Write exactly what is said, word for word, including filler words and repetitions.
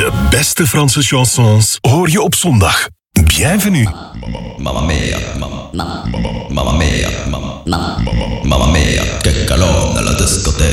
De beste Franse chansons hoor je op zondag. Bienvenue. Mamma mia, mamma, mamma mia, mamma, mamma mia, che calore nella discoteca.